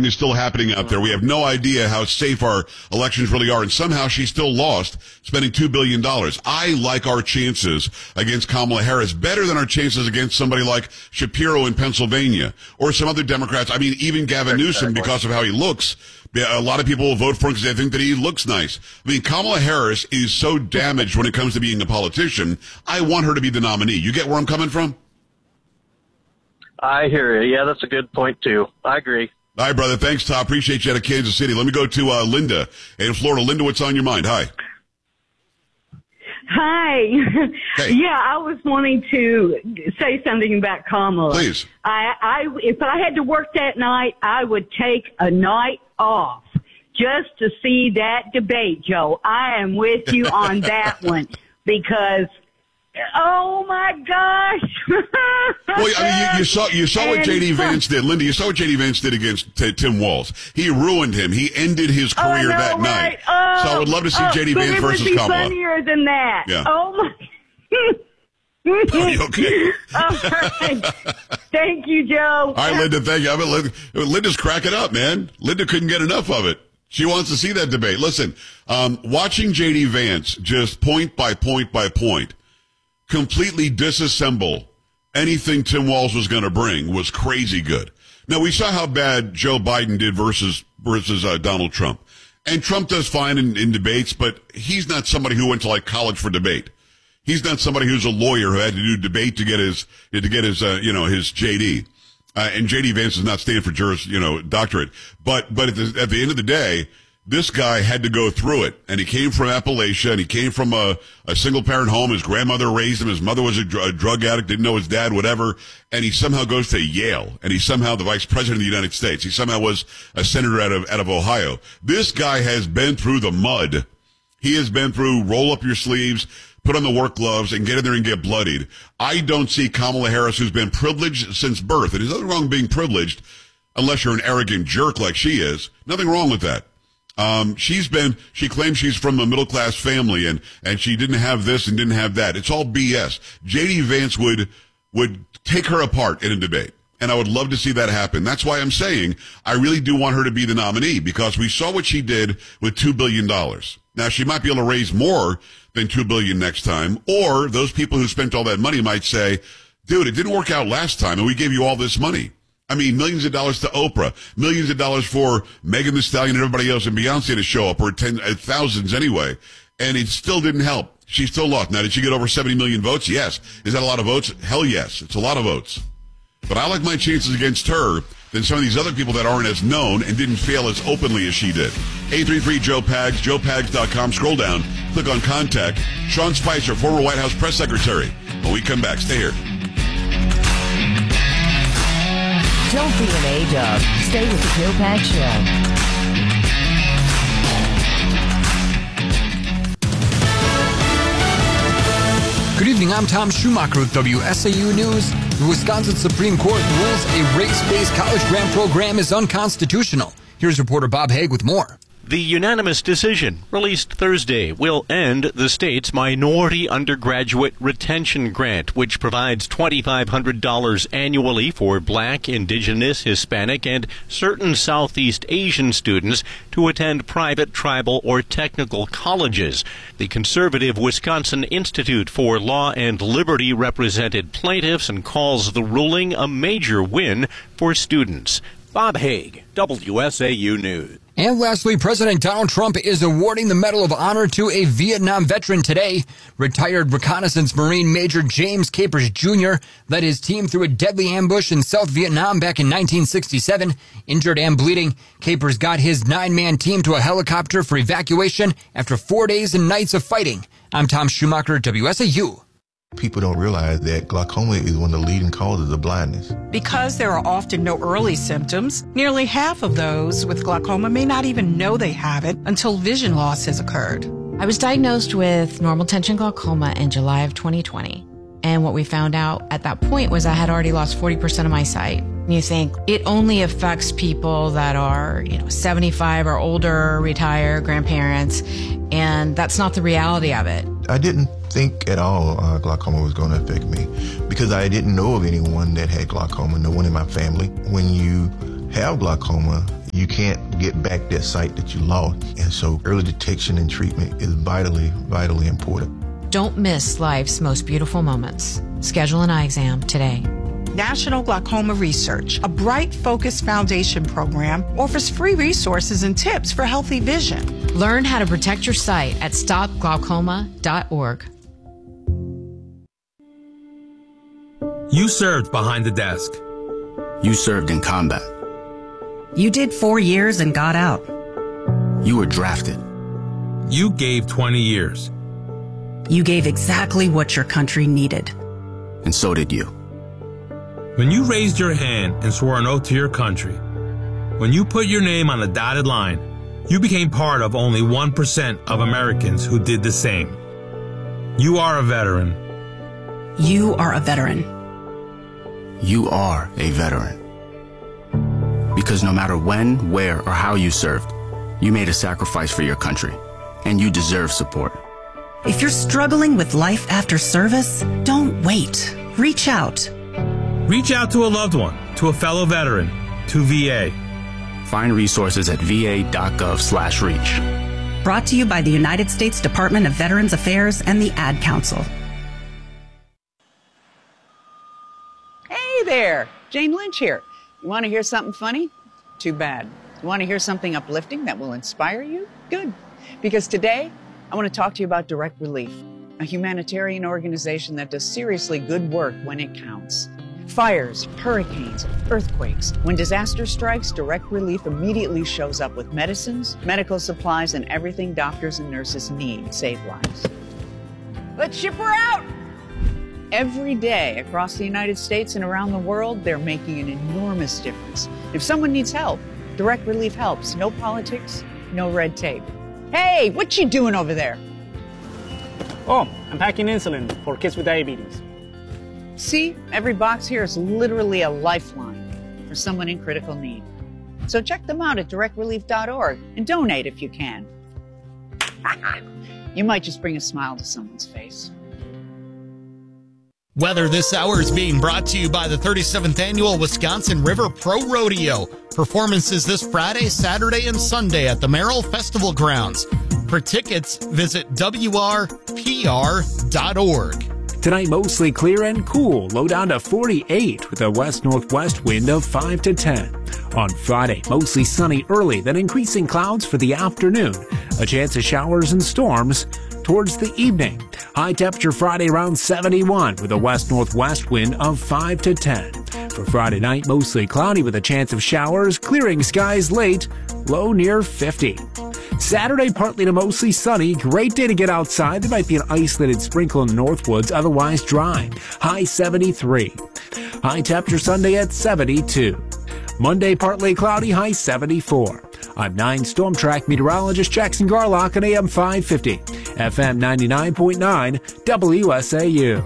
tampering is still happening out there. We have no idea how safe our elections really are, and somehow she still lost, spending $2 billion. I like our chances against Kamala Harris better than our chances against somebody like Shapiro in Pennsylvania or some other Democrats. I mean, even Gavin Newsom, because of how he looks. A lot of people will vote for him because they think that he looks nice. I mean, Kamala Harris is so damaged when it comes to being a politician. I want her to be the nominee. You get where I'm coming from? I hear you. Yeah, that's a good point, too. I agree. All right, brother. Thanks, Tom. Appreciate you out of Kansas City. Let me go to Linda in Florida. Linda, what's on your mind? Hi. Hi. Hey. Yeah, I was wanting to say something about Kamala. Please. If I had to work that night, I would take a night off just to see that debate, Joe. I am with you on that one because, oh my gosh. Well, I mean, you saw what J.D. Vance did. Linda, you saw what J.D. Vance did against Tim Walz. He ruined him. He ended his career that night. So I would love to see J.D. Vance versus Kamala. But it would be funnier than that. Yeah. Oh my. Are you okay? All right. Thank you, Joe. All right, Linda, thank you. I mean, Linda's cracking up, man. Linda couldn't get enough of it. She wants to see that debate. Listen, watching J.D. Vance just point by point by point completely disassemble anything Tim Walz was going to bring was crazy good. Now, we saw how bad Joe Biden did versus Donald Trump. And Trump does fine in debates, but he's not somebody who went to like college for debate. He's not somebody who's a lawyer who had to do debate to get his JD. And JD Vance does not stand for doctorate. But at the end of the day, this guy had to go through it. And he came from Appalachia, and he came from a single parent home. His grandmother raised him. His mother was a drug addict, didn't know his dad, whatever. And he somehow goes to Yale, and he's somehow the vice president of the United States. He somehow was a senator out of Ohio. This guy has been through the mud. He has been through roll up your sleeves, put on the work gloves, and get in there and get bloodied. I don't see Kamala Harris, who's been privileged since birth. And there's nothing wrong with being privileged unless you're an arrogant jerk like she is. Nothing wrong with that. She claims she's from a middle class family and she didn't have this and didn't have that. It's all BS. J.D. Vance would take her apart in a debate. And I would love to see that happen. That's why I'm saying I really do want her to be the nominee, because we saw what she did with $2 billion. Now, she might be able to raise more than $2 billion next time, or those people who spent all that money might say, dude, it didn't work out last time and we gave you all this money. I mean, millions of dollars to Oprah, millions of dollars for Megan Thee Stallion and everybody else and Beyonce to show up, or thousands anyway. And it still didn't help. She still lost. Now, did she get over 70 million votes? Yes. Is that a lot of votes? Hell yes. It's a lot of votes. But I like my chances against her than some of these other people that aren't as known and didn't fail as openly as she did. 833-JOE-PAGS, joepags.com. Scroll down, click on Contact. Sean Spicer, former White House press secretary. When we come back, stay here. Don't be an A-dub. Stay with the Joe Pags Show. Good evening, I'm Tom Schumacher with WSAU News. The Wisconsin Supreme Court rules a race-based college grant program is unconstitutional. Here's reporter Bob Haig with more. The unanimous decision, released Thursday, will end the state's minority undergraduate retention grant, which provides $2,500 annually for Black, Indigenous, Hispanic, and certain Southeast Asian students to attend private, tribal, or technical colleges. The conservative Wisconsin Institute for Law and Liberty represented plaintiffs and calls the ruling a major win for students. Bob Haig, WSAU News. And lastly, President Donald Trump is awarding the Medal of Honor to a Vietnam veteran today. Retired reconnaissance Marine Major James Capers Jr. led his team through a deadly ambush in South Vietnam back in 1967. Injured and bleeding, Capers got his 9-man team to a helicopter for evacuation after 4 days and nights of fighting. I'm Tom Schumacher, WSAU. People don't realize that glaucoma is one of the leading causes of blindness. Because there are often no early symptoms, nearly half of those with glaucoma may not even know they have it until vision loss has occurred. I was diagnosed with normal tension glaucoma in July of 2020. And what we found out at that point was I had already lost 40% of my sight. And you think it only affects people that are, 75 or older, retired, grandparents, and that's not the reality of it. I didn't think at all glaucoma was going to affect me because I didn't know of anyone that had glaucoma, no one in my family. When you have glaucoma, You can't get back that sight that you lost. And so early detection and treatment is vitally, vitally important. Don't miss life's most beautiful moments. Schedule an eye exam today. National Glaucoma Research, a Bright Focus Foundation program, offers free resources and tips for healthy vision. Learn how to protect your sight at stopglaucoma.org. You served behind the desk. You served in combat. You did 4 years and got out. You were drafted. You gave 20 years. You gave exactly what your country needed. And so did you. When you raised your hand and swore an oath to your country, when you put your name on a dotted line, you became part of only 1% of Americans who did the same. You are a veteran. You are a veteran. You are a veteran. Because no matter when, where, or how you served, you made a sacrifice for your country, and you deserve support. If you're struggling with life after service, don't wait. Reach out. Reach out to a loved one, to a fellow veteran, to VA. Find resources at va.gov/reach. Brought to you by the United States Department of Veterans Affairs and the Ad Council. Hey there, Jane Lynch here. You want to hear something funny? Too bad. You want to hear something uplifting that will inspire you? Good. Because today, I want to talk to you about Direct Relief, a humanitarian organization that does seriously good work when it counts. Fires, hurricanes, earthquakes. When disaster strikes, Direct Relief immediately shows up with medicines, medical supplies, and everything doctors and nurses need to save lives. Let's ship her out! Every day across the United States and around the world, they're making an enormous difference. If someone needs help, Direct Relief helps. No politics, no red tape. Hey, what you doing over there? Oh, I'm packing insulin for kids with diabetes. See, every box here is literally a lifeline for someone in critical need. So check them out at directrelief.org and donate if you can. You might just bring a smile to someone's face. Weather this hour is being brought to you by the 37th Annual Wisconsin River Pro Rodeo. Performances this Friday, Saturday, and Sunday at the Merrill Festival Grounds. For tickets, visit WRPR.org. Tonight, mostly clear and cool, low down to 48 with a west-northwest wind of 5 to 10. On Friday, mostly sunny early, then increasing clouds for the afternoon. A chance of showers and storms towards the evening. High temperature Friday around 71 with a west-northwest wind of 5 to 10. For Friday night, mostly cloudy with a chance of showers, clearing skies late, low near 50. Saturday, partly to mostly sunny. Great day to get outside. There might be an isolated sprinkle in the Northwoods, otherwise dry. High 73. High temperature Sunday at 72. Monday, partly cloudy, high 74. I'm 9 Storm Track meteorologist Jackson Garlock on AM 550, FM 99.9, WSAU.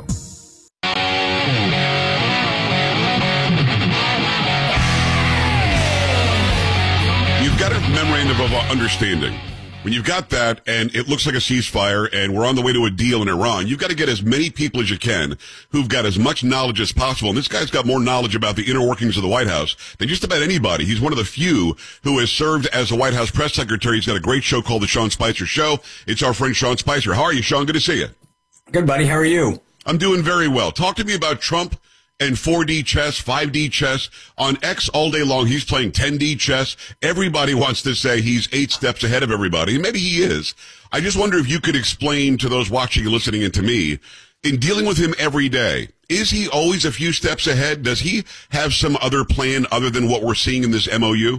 You've got a memorandum of understanding. When you've got that and it looks like a ceasefire and we're on the way to a deal in Iran, you've got to get as many people as you can who've got as much knowledge as possible. And this guy's got more knowledge about the inner workings of the White House than just about anybody. He's one of the few who has served as a White House press secretary. He's got a great show called The Sean Spicer Show. It's our friend Sean Spicer. How are you, Sean? Good to see you. Good, buddy. How are you? I'm doing very well. Talk to me about Trump and 4D chess, 5D chess. On X all day long, he's playing 10D chess. Everybody wants to say he's 8 steps ahead of everybody, and maybe he is. I just wonder if you could explain to those watching and listening and to me, in dealing with him every day, is he always a few steps ahead? Does he have some other plan other than what we're seeing in this MOU?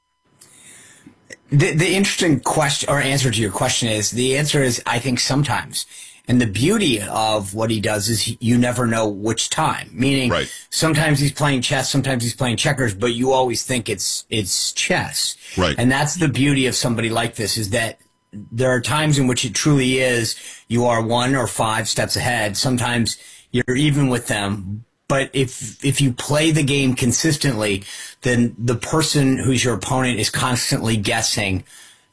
The interesting question or answer to your question is, the answer is, I think sometimes. And the beauty of what he does is you never know which time. Meaning, right. Sometimes he's playing chess, sometimes he's playing checkers, but you always think it's chess. Right. And that's the beauty of somebody like this, is that there are times in which it truly is you are 1 or 5 steps ahead. Sometimes you're even with them. But if you play the game consistently, then the person who's your opponent is constantly guessing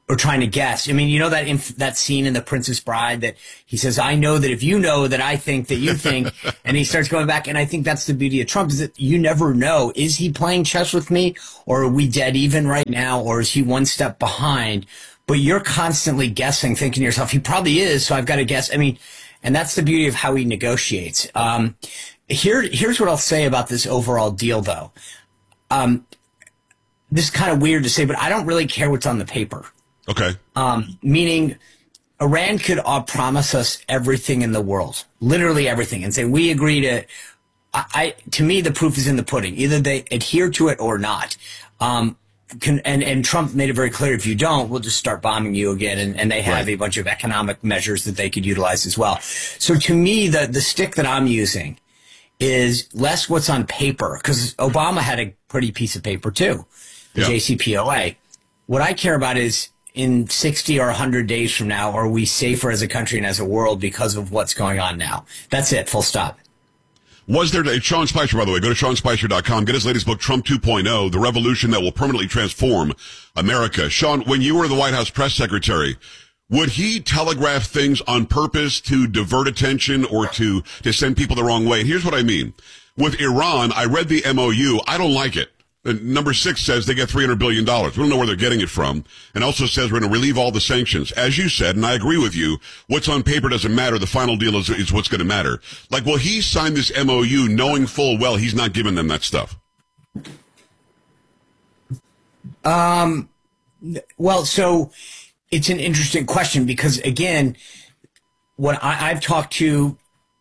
or trying to guess. I mean, you know that scene in The Princess Bride that he says, I know that if you know that I think that you think, and he starts going back. And I think that's the beauty of Trump, is that you never know. Is he playing chess with me, or are we dead even right now, or is he one step behind? But you're constantly guessing, thinking to yourself, he probably is, so I've got to guess. I mean, and that's the beauty of how he negotiates. Here's what I'll say about this overall deal, though. This is kind of weird to say, but I don't really care what's on the paper. Okay. Meaning Iran could promise us everything in the world, literally everything, and say, we agree to, to me, the proof is in the pudding. Either they adhere to it or not. And Trump made it very clear, if you don't, we'll just start bombing you again. And they have a bunch of economic measures that they could utilize as well. So to me, the stick that I'm using is less what's on paper, because Obama had a pretty piece of paper too, the JCPOA. What I care about is, in 60 or 100 days from now, are we safer as a country and as a world because of what's going on now? That's it, full stop. Was there, Sean Spicer, by the way, go to SeanSpicer.com, get his latest book, Trump 2.0, The Revolution That Will Permanently Transform America. Sean, when you were the White House press secretary, would he telegraph things on purpose to divert attention or to send people the wrong way? And here's what I mean. With Iran, I read the MOU. I don't like it. Number 6 says they get $300 billion. We don't know where they're getting it from. And also says we're going to relieve all the sanctions. As you said, and I agree with you, what's on paper doesn't matter. The final deal is what's going to matter. Like, will he sign this MOU knowing full well he's not giving them that stuff? Well, so it's an interesting question because, again, what I've talked to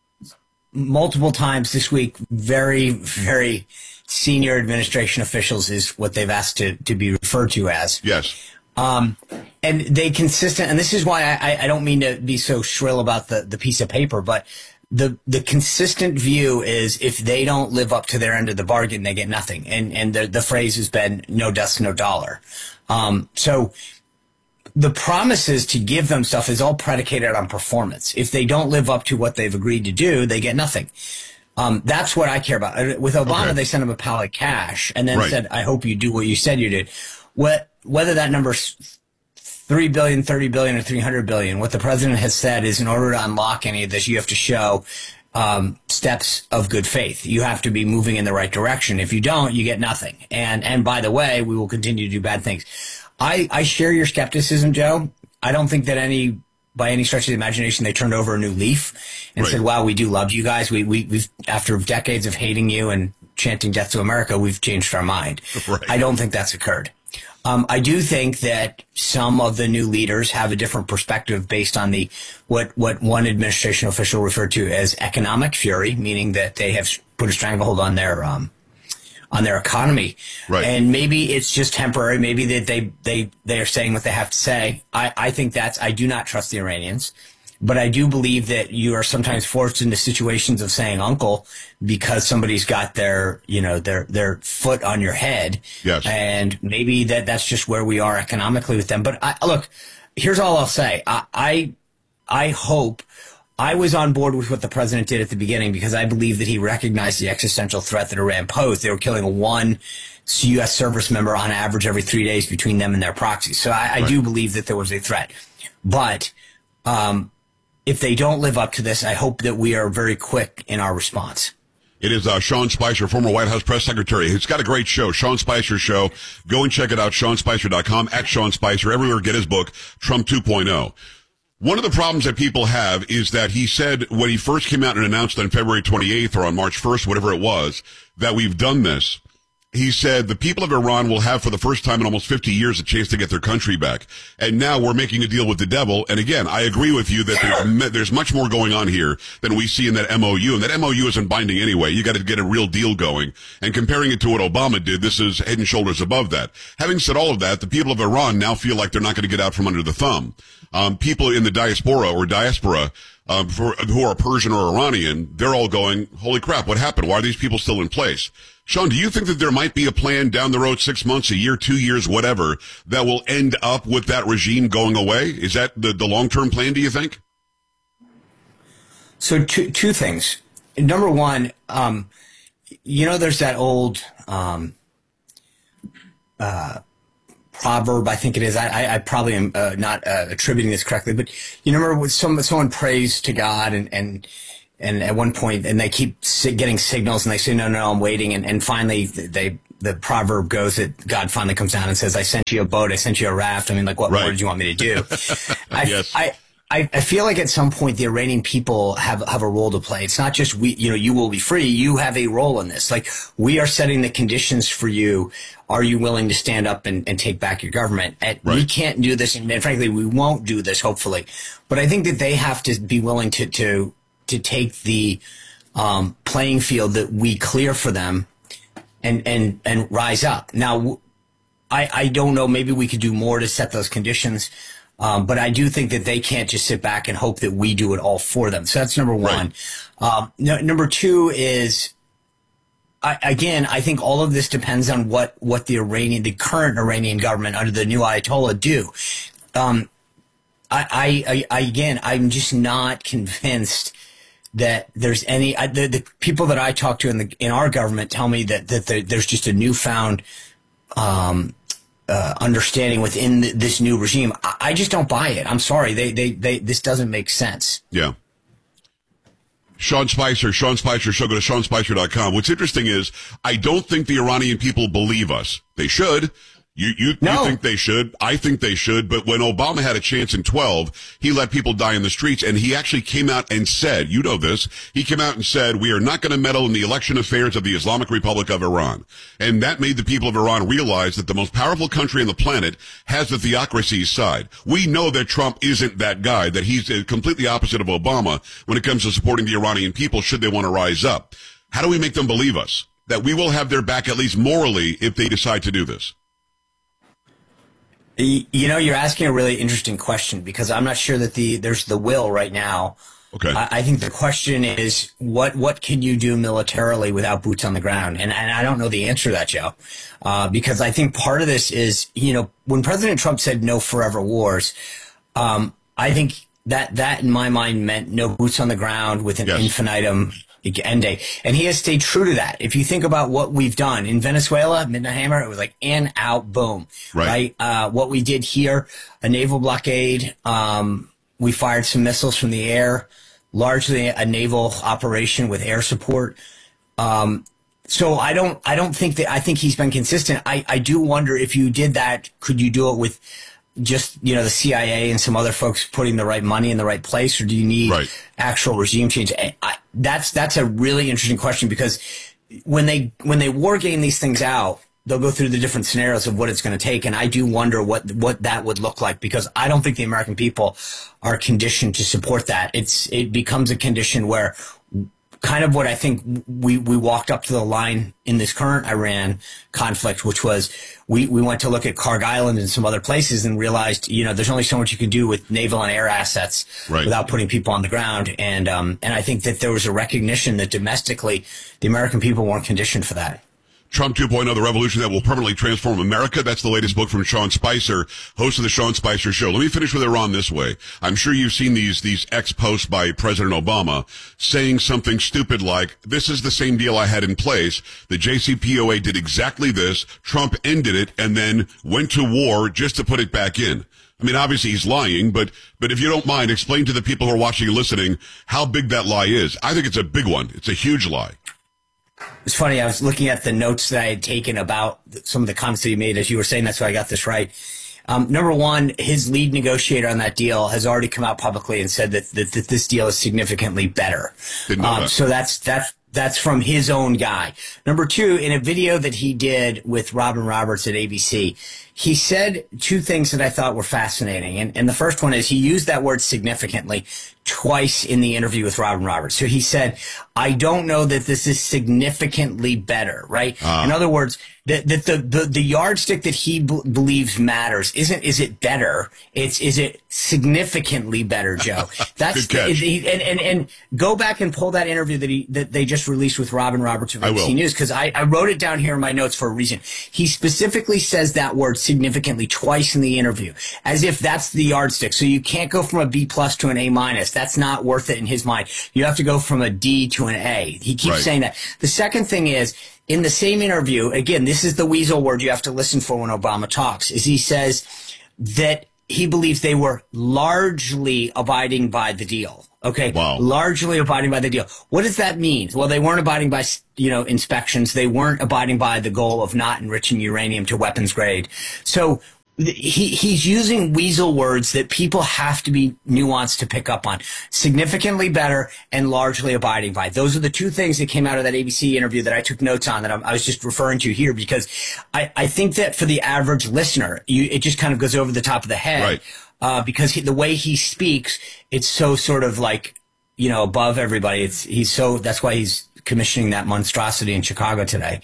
multiple times this week, very, very senior administration officials is what they've asked to be referred to as. Yes. And they consistent, and this is why I don't mean to be so shrill about the piece of paper, but the consistent view is if they don't live up to their end of the bargain, they get nothing. And the phrase has been no dust, no dollar. So the promises to give them stuff is all predicated on performance. If they don't live up to what they've agreed to do, they get nothing. That's what I care about. With Obama, they sent him a pile of cash and then said, I hope you do what you said you did. Whether that number's $3 billion, $30 billion, or $300 billion, what the president has said is in order to unlock any of this, you have to show steps of good faith. You have to be moving in the right direction. If you don't, you get nothing. And by the way, we will continue to do bad things. I share your skepticism, Joe. I don't think that by any stretch of the imagination, they turned over a new leaf and said, wow, we do love you guys. We've after decades of hating you and chanting death to America, we've changed our mind. I don't think that's occurred. I do think that some of the new leaders have a different perspective based on what one administration official referred to as economic fury, meaning that they have put a stranglehold on their economy. And maybe it's just temporary. Maybe that they are saying what they have to say. I think I do not trust the Iranians, but I do believe that you are sometimes forced into situations of saying uncle because somebody's got their foot on your head. Yes. And maybe that's just where we are economically with them. But look, here's all I'll say. I hope I was on board with what the president did at the beginning because I believe that he recognized the existential threat that Iran posed. They were killing one U.S. service member on average every 3 days between them and their proxies. So I do believe that there was a threat. But if they don't live up to this, I hope that we are very quick in our response. It is Sean Spicer, former White House press secretary. He's got a great show, Sean Spicer Show. Go and check it out, SeanSpicer.com, at Sean Spicer, everywhere. Get his book, Trump 2.0. One of the problems that people have is that he said when he first came out and announced on February 28th or on March 1st, whatever it was, that we've done this. He said the people of Iran will have for the first time in almost 50 years a chance to get their country back. And now we're making a deal with the devil. And again, I agree with you that there's much more going on here than we see in that MOU. And that MOU isn't binding anyway. You got to get a real deal going. And comparing it to what Obama did, this is head and shoulders above that. Having said all of that, the people of Iran now feel like they're not going to get out from under the thumb. People in the diaspora who are Persian or Iranian, they're all going, holy crap, what happened? Why are these people still in place? Sean, do you think that there might be a plan down the road, 6 months, a year, 2 years, whatever, that will end up with that regime going away? Is that the long-term plan, do you think? So two things. Number one, there's that old proverb, I think it is. I probably am not attributing this correctly, but you remember when someone prays to God and at one point, and they keep getting signals, and they say, no, I'm waiting, and finally the proverb goes that God finally comes down and says, I sent you a boat, I sent you a raft. I mean, like, what more did you want me to do? Yes. I feel like at some point the Iranian people have a role to play. It's not just you will be free. You have a role in this. Like, we are setting the conditions for you. Are you willing to stand up and take back your government? We can't do this, and frankly, we won't do this, hopefully. But I think that they have to be willing to take the playing field that we clear for them and rise up. Now, I don't know. Maybe we could do more to set those conditions. But I do think that they can't just sit back and hope that we do it all for them. So that's number one. Number two is, I think all of this depends on what the current Iranian government under the new Ayatollah do. I'm just not convinced that there's any, the people that I talk to in our government tell me that there's just a newfound, understanding within this new regime. I just don't buy it. I'm sorry. This doesn't make sense. Yeah. Sean Spicer Show. Go to SeanSpicer.com. What's interesting is I don't think the Iranian people believe us. They should. You think they should. I think they should. But when Obama had a chance in 2012, he let people die in the streets, and he actually came out and said, you know this, he came out and said, we are not going to meddle in the election affairs of the Islamic Republic of Iran. And that made the people of Iran realize that the most powerful country on the planet has the theocracy's side. We know that Trump isn't that guy, that he's completely opposite of Obama when it comes to supporting the Iranian people should they want to rise up. How do we make them believe us? That we will have their back, at least morally, if they decide to do this? You know, you're asking a really interesting question, because I'm not sure that there's the will right now. Okay. I think the question is, what can you do militarily without boots on the ground? And I don't know the answer to that, Joe. Because I think part of this is, when President Trump said no forever wars, I think that in my mind meant no boots on the ground with an infinitum end date. And he has stayed true to that. If you think about what we've done in Venezuela, Midnight Hammer, it was like in, out, boom. Right? What we did here, a naval blockade, we fired some missiles from the air, largely a naval operation with air support. So I think he's been consistent. I do wonder, if you did that, could you do it with just, the CIA and some other folks putting the right money in the right place, or do you need actual regime change? That's a really interesting question, because when they war game these things out, they'll go through the different scenarios of what it's going to take. And I do wonder what that would look like, because I don't think the American people are conditioned to support that. It becomes a condition where, kind of what I think we walked up to the line in this current Iran conflict, which was we went to look at Karg Island and some other places and realized, there's only so much you can do with naval and air assets without putting people on the ground. And I think that there was a recognition that domestically the American people weren't conditioned for that. Trump 2.0, the revolution that will permanently transform America. That's the latest book from Sean Spicer, host of the Sean Spicer Show. Let me finish with Iran this way. I'm sure you've seen these ex-posts by President Obama saying something stupid like, this is the same deal I had in place. The JCPOA did exactly this. Trump ended it and then went to war just to put it back in. I mean, obviously he's lying, but if you don't mind, explain to the people who are watching and listening how big that lie is. I think it's a big one. It's a huge lie. It's funny. I was looking at the notes that I had taken about some of the comments that he made as you were saying that, so I got this right. Number one, his lead negotiator on that deal has already come out publicly and said that this deal is significantly better. So that's from his own guy. Number two, in a video that he did with Robin Roberts at ABC, he said two things that I thought were fascinating. And the first one is he used that word significantly twice in the interview with Robin Roberts. So he said, I don't know that this is significantly better, right? In other words, the yardstick that he believes matters isn't, is it better? Is it significantly better, Joe? That's and go back and pull that interview that they just released with Robin Roberts of ABC News, because I wrote it down here in my notes for a reason. He specifically says that word significantly twice in the interview, as if that's the yardstick. So you can't go from a B+ to an A-. That's not worth it in his mind. You have to go from a D to an A. He keeps saying that. The second thing is, in the same interview, again, this is the weasel word you have to listen for when Obama talks, is he says that he believes they were largely abiding by the deal. Okay. Wow. Largely abiding by the deal. What does that mean? Well, they weren't abiding by, inspections. They weren't abiding by the goal of not enriching uranium to weapons grade. So he's using weasel words that people have to be nuanced to pick up on. Significantly better and largely abiding by. Those are the two things that came out of that ABC interview that I took notes on that I was just referring to here, because I think that for the average listener, it just kind of goes over the top of the head. Right. Because the way he speaks, it's so sort of like, above everybody. That's why he's commissioning that monstrosity in Chicago today.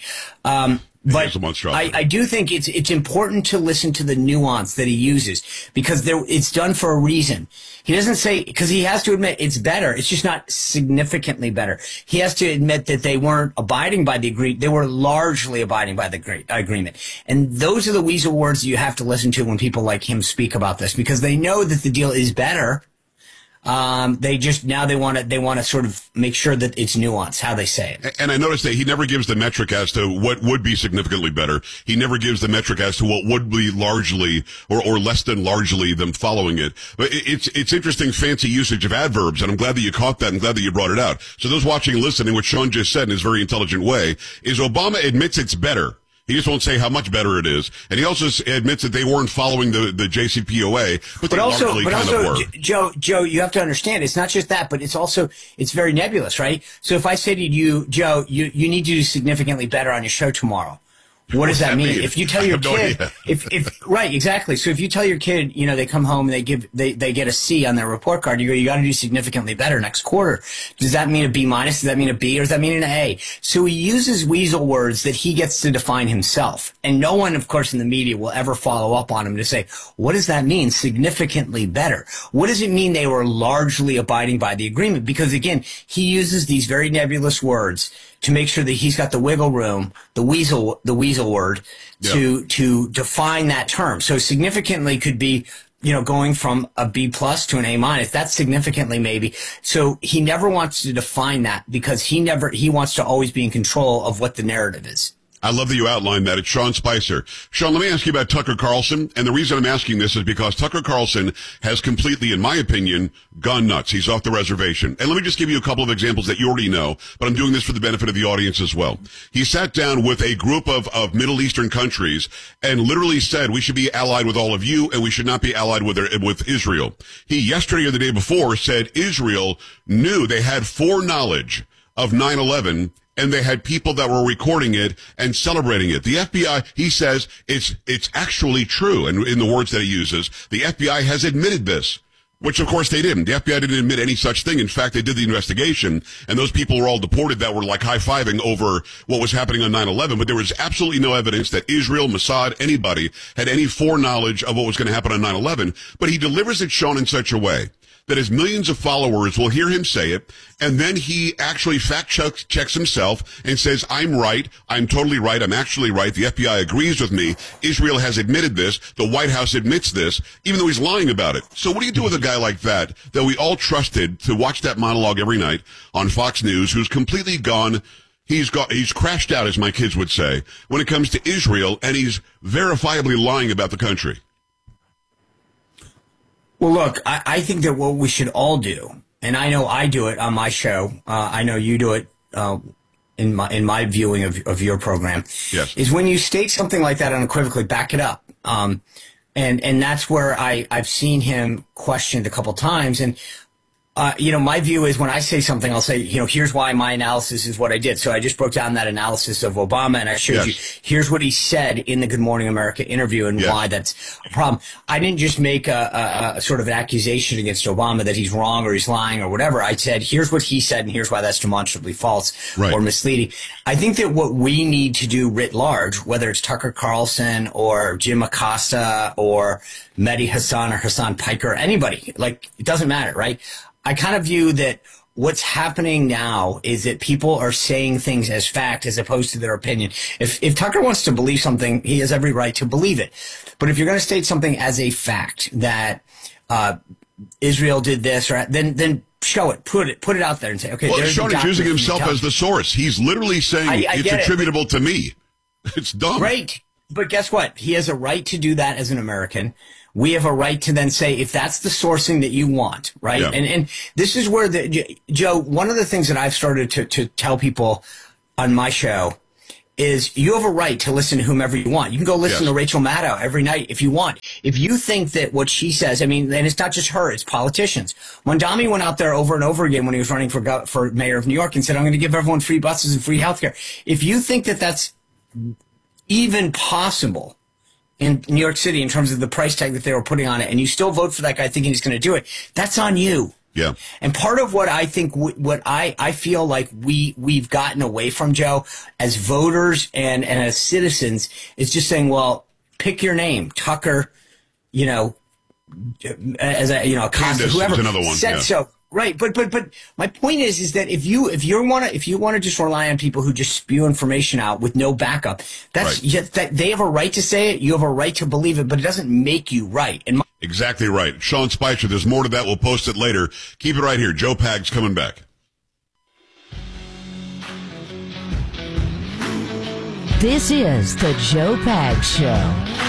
But I do think it's important to listen to the nuance that he uses, because it's done for a reason. He doesn't say, because he has to admit it's better. It's just not significantly better. He has to admit that they weren't abiding by the agreement. They were largely abiding by the agreement. And those are the weasel words that you have to listen to when people like him speak about this, because they know that the deal is better. They want to sort of make sure that it's nuanced how they say it. And I noticed that he never gives the metric as to what would be significantly better. He never gives the metric as to what would be largely or less than largely them following it. But it's interesting, fancy usage of adverbs, and I'm glad that you caught that and glad that you brought it out. So those watching and listening, what Sean just said in his very intelligent way is Obama admits it's better. He just won't say how much better it is. And he also admits that they weren't following the JCPOA, but also, were. Joe, you have to understand, it's not just that, but it's very nebulous, right? So if I say to you, Joe, you need to do significantly better on your show tomorrow. What does that mean? If you tell your kid, right, exactly. So if you tell your kid, they come home and they get a C on their report card, you got to do significantly better next quarter. Does that mean a B minus? Does that mean a B, or does that mean an A? So he uses weasel words that he gets to define himself. And no one, of course, in the media will ever follow up on him to say, what does that mean? Significantly better. What does it mean they were largely abiding by the agreement? Because again, he uses these very nebulous words to make sure that he's got the wiggle room, the weasel word, to define that term. So significantly could be, going from a B plus to an A minus. That's significantly maybe. So he never wants to define that, because he wants to always be in control of what the narrative is. I love that you outlined that. It's Sean Spicer. Sean, let me ask you about Tucker Carlson. And the reason I'm asking this is because Tucker Carlson has completely, in my opinion, gone nuts. He's off the reservation. And let me just give you a couple of examples that you already know, but I'm doing this for the benefit of the audience as well. He sat down with a group of Middle Eastern countries and literally said, we should be allied with all of you and we should not be allied with Israel. He, yesterday or the day before, said Israel knew they had foreknowledge of 9/11, and they had people that were recording it and celebrating it. The FBI, he says, it's actually true. And in the words that he uses, the FBI has admitted this, which of course they didn't. The FBI didn't admit any such thing. In fact, they did the investigation, and those people were all deported that were like high-fiving over what was happening on 9/11. But there was absolutely no evidence that Israel, Mossad, anybody had any foreknowledge of what was going to happen on 9/11. But he delivers it, Sean, in such a way that his millions of followers will hear him say it, and then he actually fact-checks himself and says, I'm right, I'm totally right, I'm actually right, the FBI agrees with me, Israel has admitted this, the White House admits this, even though he's lying about it. So what do you do with a guy like that we all trusted to watch that monologue every night on Fox News, who's completely gone, he's crashed out, as my kids would say, when it comes to Israel, and he's verifiably lying about the country? Well, look, I think that what we should all do, and I know I do it on my show, I know you do it in my viewing of your program, yes, is when you state something like that unequivocally, back it up. And that's where I've seen him questioned a couple times. And my view is when I say something, I'll say, here's why my analysis is what I did. So I just broke down that analysis of Obama, and I showed you, here's what he said in the Good Morning America interview and why that's a problem. I didn't just make a sort of an accusation against Obama that he's wrong or he's lying or whatever. I said, here's what he said, and here's why that's demonstrably false or misleading. I think that what we need to do writ large, whether it's Tucker Carlson or Jim Acosta or Mehdi Hassan or Hassan Piker, anybody, it doesn't matter, right? I kind of view that what's happening now is that people are saying things as fact as opposed to their opinion. If Tucker wants to believe something, he has every right to believe it. But if you're going to state something as a fact that Israel did this, or then show it, put it out there and say, okay, well, there's Sean is using himself as the source. He's literally saying it's attributable to me. It's dumb. Right. But guess what? He has a right to do that as an American. We have a right to then say, if that's the sourcing that you want, right? Yeah. And this is where Joe, one of the things that I've started to tell people on my show is you have a right to listen to whomever you want. You can go listen to Rachel Maddow every night if you want. If you think that what she says, I mean, and it's not just her, it's politicians. Mondami went out there over and over again when he was running for mayor of New York and said, I'm going to give everyone free buses and free healthcare. If you think that that's even possible in New York City in terms of the price tag that they were putting on it, and you still vote for that guy thinking he's going to do it, that's on you. Yeah. And part of what I think, what I feel like we've gotten away from, Joe, as voters and as citizens, is just saying, well, pick your name, Tucker, as a Acosta, whoever. Another one. Said so. Right, but my point is that if you want to just rely on people who just spew information out with no backup, that's that they have a right to say it. You have a right to believe it, but it doesn't make you right. Exactly right, Sean Spicer. There's more to that. We'll post it later. Keep it right here. Joe Pags coming back. This is the Joe Pags Show.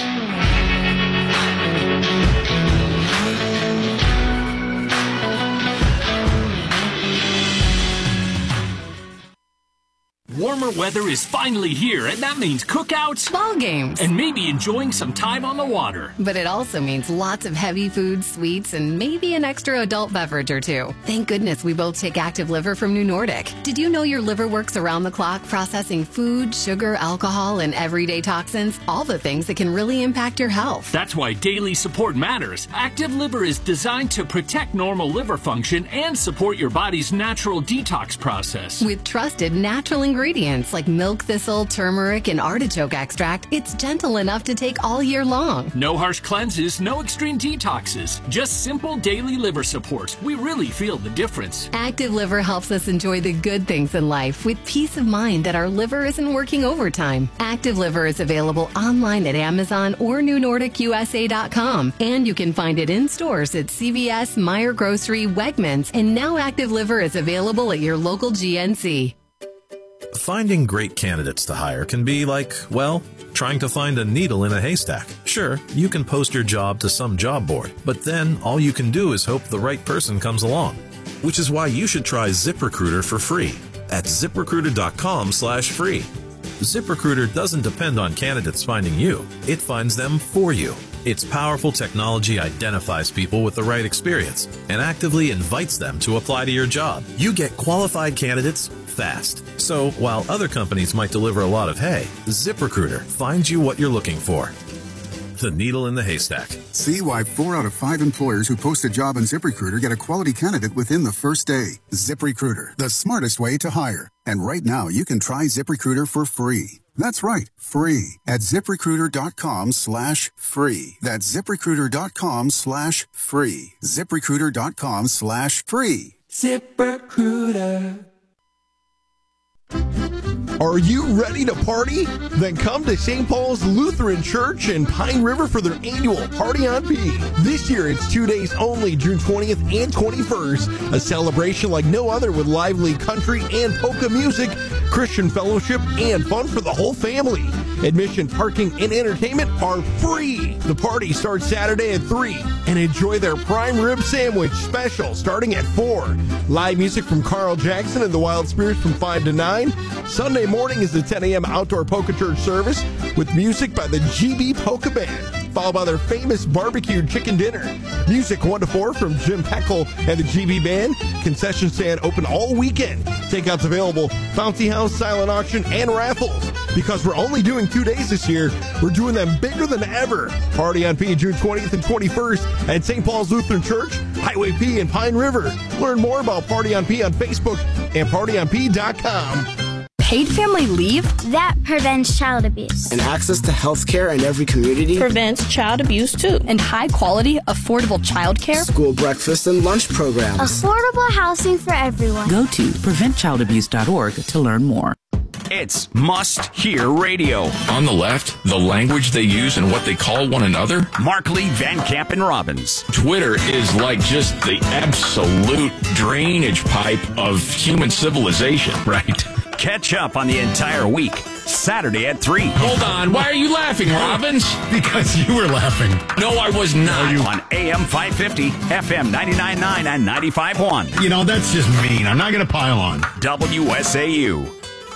Warmer weather is finally here, and that means cookouts, ball games, and maybe enjoying some time on the water. But it also means lots of heavy food, sweets, and maybe an extra adult beverage or two. Thank goodness we both take Active Liver from New Nordic. Did you know your liver works around the clock processing food, sugar, alcohol, and everyday toxins? All the things that can really impact your health. That's why daily support matters. Active Liver is designed to protect normal liver function and support your body's natural detox process. With trusted natural ingredients like milk thistle, turmeric, and artichoke extract, it's gentle enough to take all year long. No harsh cleanses, no extreme detoxes, just simple daily liver support. We really feel the difference. Active Liver helps us enjoy the good things in life with peace of mind that our liver isn't working overtime. Active Liver is available online at Amazon or NewNordicUSA.com, and you can find it in stores at CVS, Meijer Grocery, Wegmans, and now Active Liver is available at your local GNC. Finding great candidates to hire can be like, well, trying to find a needle in a haystack. Sure, you can post your job to some job board, but then all you can do is hope the right person comes along. Which is why you should try ZipRecruiter for free at ZipRecruiter.com/free. ZipRecruiter doesn't depend on candidates finding you. It finds them for you. Its powerful technology identifies people with the right experience and actively invites them to apply to your job. You get qualified candidates fast. So while other companies might deliver a lot of hay, ZipRecruiter finds you what you're looking for. The needle in the haystack. See why 4 out of 5 employers who post a job on ZipRecruiter get a quality candidate within the first day. ZipRecruiter, the smartest way to hire. And right now, you can try ZipRecruiter for free. That's right, free at ZipRecruiter.com/free. That's ZipRecruiter.com/free. ZipRecruiter.com/free. ZipRecruiter. Are you ready to party? Then come to St. Paul's Lutheran Church in Pine River for their annual Party on P. This year it's 2 days only, June 20th and 21st. A celebration like no other with lively country and polka music, Christian fellowship, and fun for the whole family. Admission, parking, and entertainment are free. The party starts Saturday at 3, and enjoy their prime rib sandwich special starting at 4. Live music from Carl Jackson and the Wild Spirits from 5 to 9. Sunday morning is the 10 a.m. outdoor polka church service with music by the GB Polka Band, followed by their famous barbecued chicken dinner. Music 1 to 4 from Jim Peckel and the GB Band. Concession stand open all weekend. Takeouts available, bouncy house, silent auction, and raffles. Because we're only doing 2 days this year, we're doing them bigger than ever. Party on P June 20th and 21st at St. Paul's Lutheran Church, Highway P in Pine River. Learn more about Party on P on Facebook and PartyOnP.com. Paid family leave? That prevents child abuse. And access to health care in every community? Prevents child abuse too. And high quality, affordable child care? School breakfast and lunch programs. Affordable housing for everyone. Go to preventchildabuse.org to learn more. It's must-hear radio. On the left, the language they use and what they call one another. Mark Lee, Van Camp, and Robbins. Twitter is like just the absolute drainage pipe of human civilization. Right. Catch up on the entire week. Saturday at 3. Hold on. Why are you laughing, Robbins? Because you were laughing. No, I was not. On AM 550, FM 99.9, and 95.1. You know, that's just mean. I'm not going to pile on. WSAU.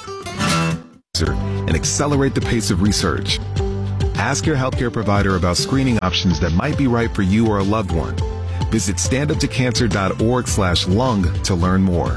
And accelerate the pace of research. Ask your healthcare provider about screening options that might be right for you or a loved one. Visit standuptocancer.org/lung to learn more.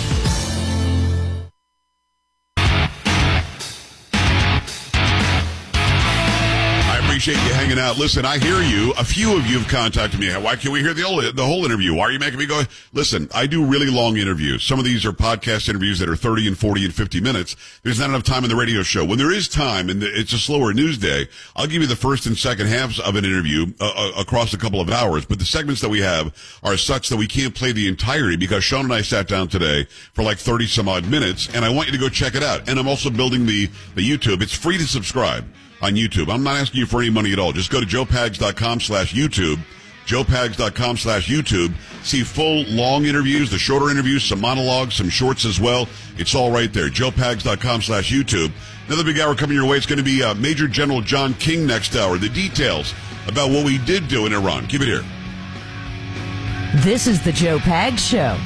Appreciate you hanging out. Listen, I hear you. A few of you have contacted me. Why can't we hear the whole interview? Why are you making me go? Listen, I do really long interviews. Some of these are podcast interviews that are 30 and 40 and 50 minutes. There's not enough time in the radio show. When there is time and it's a slower news day, I'll give you the first and second halves of an interview across a couple of hours. But the segments that we have are such that we can't play the entirety because Sean and I sat down today for like 30 some odd minutes, and I want you to go check it out. And I'm also building the YouTube. It's free to subscribe on YouTube. I'm not asking you for any money at all. Just go to joepags.com/YouTube, joepags.com/YouTube. See full long interviews, the shorter interviews, some monologues, some shorts as well. It's all right there. joepags.com/YouTube. Another big hour coming your way. It's going to be Major General John King next hour. The details about what we did do in Iran. Keep it here. This is the Joe Pags Show.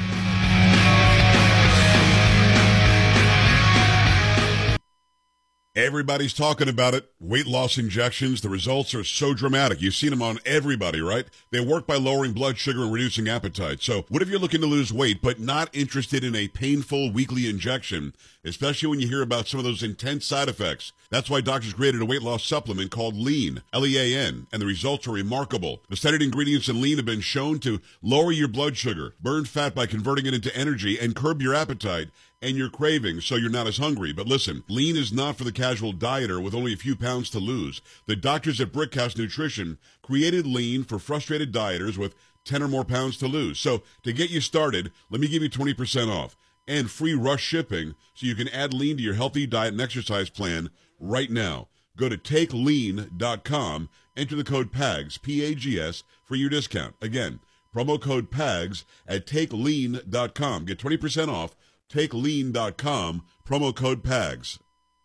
Everybody's talking about it. Weight loss injections. The results are so dramatic. You've seen them on everybody, right? They work by lowering blood sugar and reducing appetite. So what if you're looking to lose weight but not interested in a painful weekly injection, especially when you hear about some of those intense side effects? That's why doctors created a weight loss supplement called Lean, L-E-A-N, and the results are remarkable. The studied ingredients in Lean have been shown to lower your blood sugar, burn fat by converting it into energy, and curb your appetite and your cravings so you're not as hungry. But listen, Lean is not for the casual dieter with only a few pounds to lose. The doctors at Brickhouse Nutrition created Lean for frustrated dieters with 10 or more pounds to lose. So to get you started, let me give you 20% off and free rush shipping so you can add Lean to your healthy diet and exercise plan right now. Go to takelean.com, enter the code PAGS, P-A-G-S, for your discount. Again, promo code PAGS at takelean.com. Get 20% off. TakeLean.com, promo code PAGS.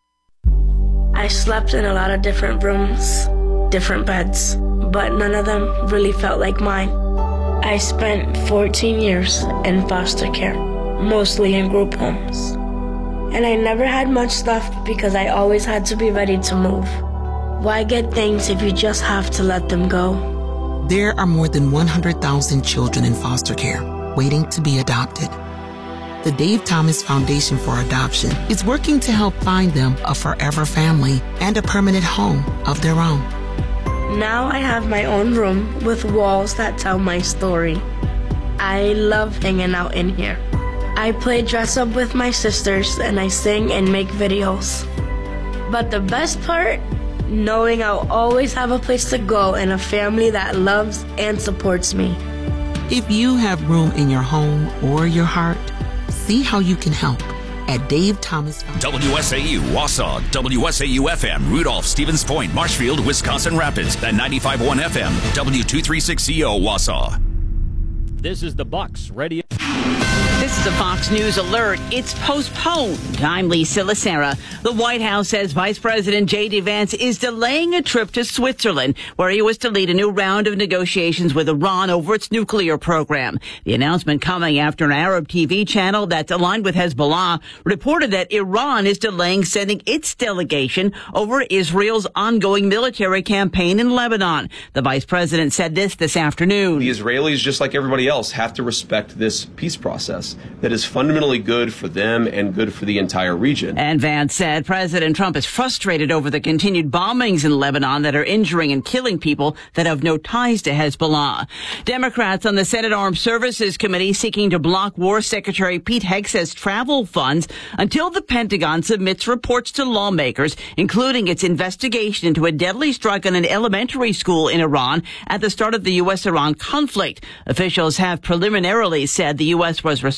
I slept in a lot of different rooms, different beds, but none of them really felt like mine. I spent 14 years in foster care, mostly in group homes. And I never had much left because I always had to be ready to move. Why get things if you just have to let them go? There are more than 100,000 children in foster care waiting to be adopted. The Dave Thomas Foundation for Adoption is working to help find them a forever family and a permanent home of their own. Now I have my own room with walls that tell my story. I love hanging out in here. I play dress up with my sisters and I sing and make videos. But the best part, knowing I'll always have a place to go and a family that loves and supports me. If you have room in your home or your heart, see how you can help at Dave Thomas. WSAU, Wausau, WSAU-FM, Rudolph, Stevens Point, Marshfield, Wisconsin Rapids, and 95.1 FM, W236CO, Wausau. This is the Bucks Radio. This is a Fox News alert. It's postponed. I'm Lisa Lacera. The White House says Vice President J.D. Vance is delaying a trip to Switzerland, where he was to lead a new round of negotiations with Iran over its nuclear program. The announcement coming after an Arab TV channel that's aligned with Hezbollah reported that Iran is delaying sending its delegation over Israel's ongoing military campaign in Lebanon. The vice president said this afternoon. The Israelis, just like everybody else, have to respect this peace process that is fundamentally good for them and good for the entire region. And Vance said President Trump is frustrated over the continued bombings in Lebanon that are injuring and killing people that have no ties to Hezbollah. Democrats on the Senate Armed Services Committee seeking to block War Secretary Pete Hegseth's travel funds until the Pentagon submits reports to lawmakers, including its investigation into a deadly strike on an elementary school in Iran at the start of the U.S.-Iran conflict. Officials have preliminarily said the U.S. was responsible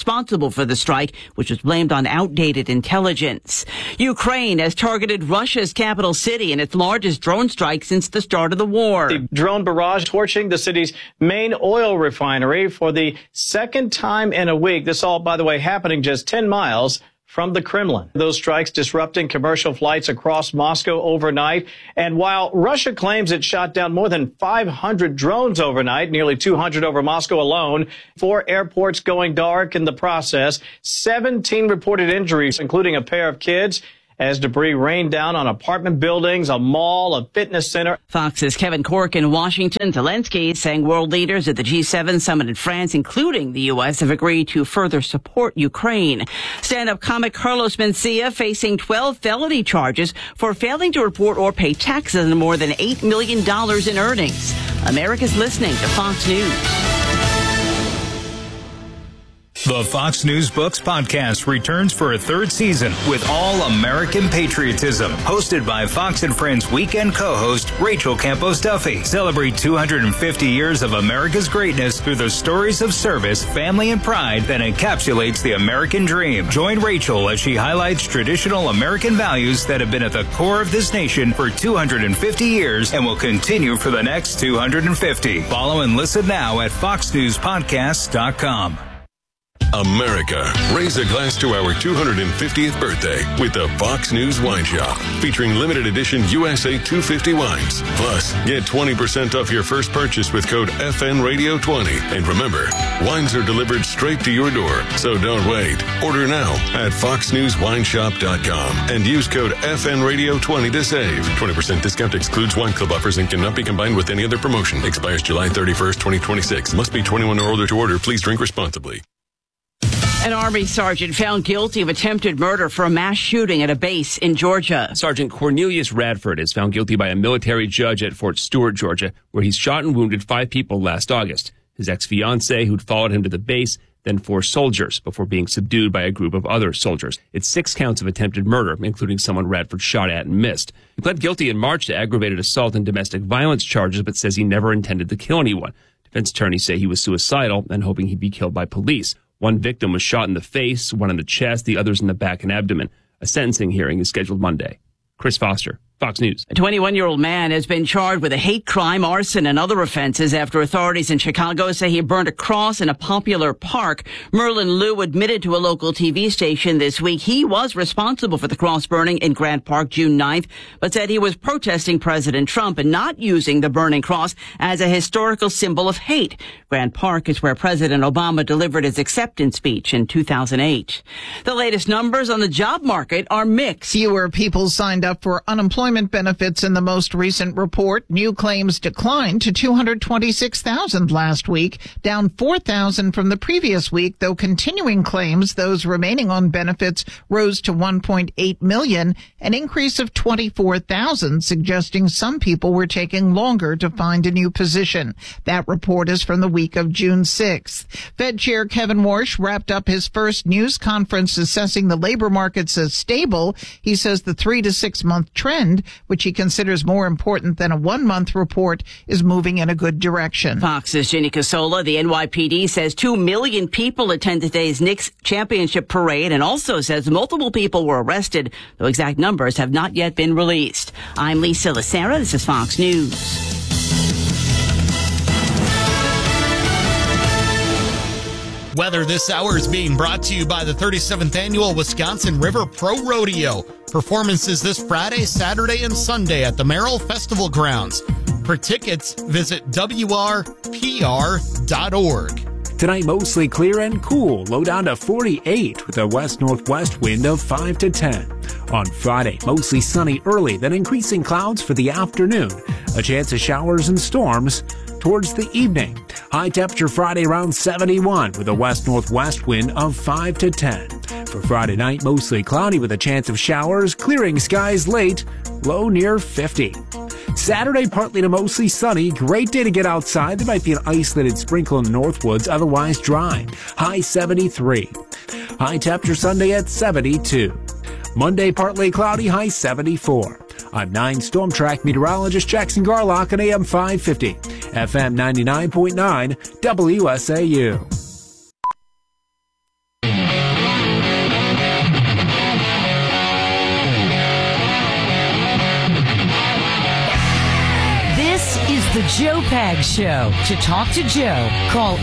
responsible for the strike, which was blamed on outdated intelligence. Ukraine has targeted Russia's capital city in its largest drone strike since the start of the war. The drone barrage torching the city's main oil refinery for the second time in a week. This all, by the way, happening just 10 miles from the Kremlin. Those strikes disrupting commercial flights across Moscow overnight. And while Russia claims it shot down more than 500 drones overnight, nearly 200 over Moscow alone, 4 airports going dark in the process, 17 reported injuries, including a pair of kids, as debris rained down on apartment buildings, a mall, a fitness center. Fox's Kevin Corke in Washington. Zelensky is saying world leaders at the G7 summit in France, including the U.S., have agreed to further support Ukraine. Stand-up comic Carlos Mencia facing 12 felony charges for failing to report or pay taxes on more than $8 million in earnings. America's listening to Fox News. The Fox News Books podcast returns for a third season with All American Patriotism, hosted by Fox and Friends weekend co-host Rachel Campos Duffy. Celebrate 250 years of America's greatness through the stories of service, family, and pride that encapsulates the American dream. Join Rachel as she highlights traditional American values that have been at the core of this nation for 250 years and will continue for the next 250. Follow and listen now at foxnewspodcasts.com. America, raise a glass to our 250th birthday with the Fox News Wine Shop, featuring limited edition USA 250 wines. Plus, get 20% off your first purchase with code FNRadio20. And remember, wines are delivered straight to your door, so don't wait. Order now at foxnewswineshop.com and use code FNRadio20 to save. 20% discount excludes wine club offers and cannot be combined with any other promotion. Expires July 31st, 2026. Must be 21 or older to order. Please drink responsibly. An Army sergeant found guilty of attempted murder for a mass shooting at a base in Georgia. Sergeant Cornelius Radford is found guilty by a military judge at Fort Stewart, Georgia, where he shot and wounded 5 people last August. His ex-fiancée, who'd followed him to the base, then 4 soldiers before being subdued by a group of other soldiers. It's 6 counts of attempted murder, including someone Radford shot at and missed. He pled guilty in March to aggravated assault and domestic violence charges, but says he never intended to kill anyone. Defense attorneys say he was suicidal and hoping he'd be killed by police. One victim was shot in the face, one in the chest, the others in the back and abdomen. A sentencing hearing is scheduled Monday. Chris Foster, Fox News. A 21-year-old man has been charged with a hate crime, arson, and other offenses after authorities in Chicago say he burned a cross in a popular park. Merlin Liu admitted to a local TV station this week he was responsible for the cross burning in Grant Park June 9th, but said he was protesting President Trump and not using the burning cross as a historical symbol of hate. Grant Park is where President Obama delivered his acceptance speech in 2008. The latest numbers on the job market are mixed. Fewer people signed up for unemployment benefits in the most recent report. New claims declined to 226,000 last week, down 4,000 from the previous week, though continuing claims, those remaining on benefits, rose to 1.8 million, an increase of 24,000, suggesting some people were taking longer to find a new position. That report is from the week of June 6th. Fed Chair Kevin Warsh wrapped up his first news conference assessing the labor markets as stable. He says the 3 to 6 month trend, which he considers more important than a 1 month report, is moving in a good direction. Fox's Ginny Casola. The NYPD says 2 million people attended today's Knicks championship parade and also says multiple people were arrested, though exact numbers have not yet been released. I'm Lisa Lacera. This is Fox News. Weather this hour is being brought to you by the 37th Annual Wisconsin River Pro Rodeo. Performances this Friday, Saturday, and Sunday at the Merrill Festival Grounds. For tickets, visit WRPR.org. Tonight, mostly clear and cool, low down to 48 with a west-northwest wind of 5 to 10. On Friday, mostly sunny early, then increasing clouds for the afternoon. A chance of showers and storms towards the evening. High temperature Friday around 71 with a west-northwest wind of 5 to 10. For Friday night, mostly cloudy with a chance of showers, clearing skies late, low near 50. Saturday, partly to mostly sunny. Great day to get outside. There might be an isolated sprinkle in the Northwoods, otherwise dry. High 73. High temperature Sunday at 72. Monday, partly cloudy, high 74. I'm 9 Storm Track meteorologist Jackson Garlock on AM 550, FM 99.9, WSAU. The Joe Pags Show. To talk to Joe, call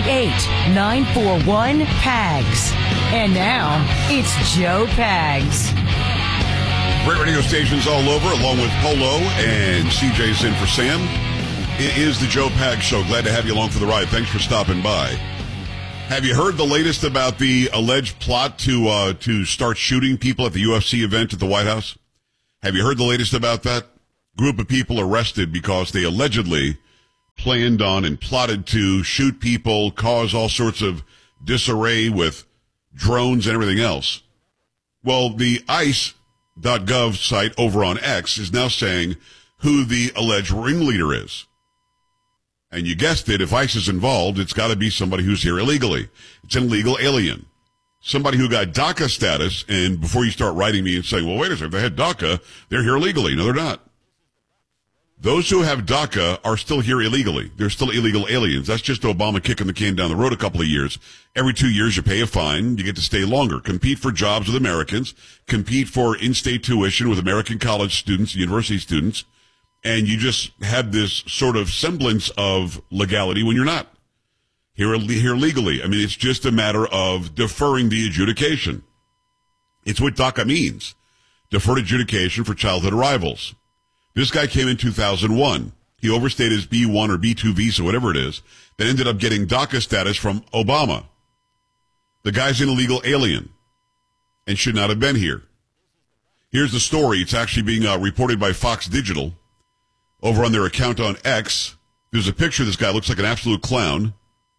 888-941-PAGS. And now, it's Joe Pags. Great radio stations all over, along with Polo and CJ's in for Sam. It is the Joe Pags Show. Glad to have you along for the ride. Thanks for stopping by. Have you heard the latest about the alleged plot to start shooting people at the UFC event at the White House? Have you heard the latest about that? Group of people arrested because they allegedly planned on and plotted to shoot people, cause all sorts of disarray with drones and everything else. Well, the ICE.gov site over on X is now saying who the alleged ringleader is. And you guessed it, if ICE is involved, it's got to be somebody who's here illegally. It's an illegal alien. Somebody who got DACA status, and before you start writing me and saying, well, wait a second, they had DACA, they're here illegally. No, they're not. Those who have DACA are still here illegally. They're still illegal aliens. That's just Obama kicking the can down the road a couple of years. Every 2 years you pay a fine, you get to stay longer. Compete for jobs with Americans, compete for in-state tuition with American college students, university students, and you just have this sort of semblance of legality when you're not here legally. I mean, it's just a matter of deferring the adjudication. It's what DACA means. Deferred adjudication for childhood arrivals. This guy came in 2001. He overstayed his B1 or B2 visa, whatever it is, that ended up getting DACA status from Obama. The guy's an illegal alien and should not have been here. Here's the story. It's actually being reported by Fox Digital. Over on their account on X, there's a picture of this guy. Looks like an absolute clown.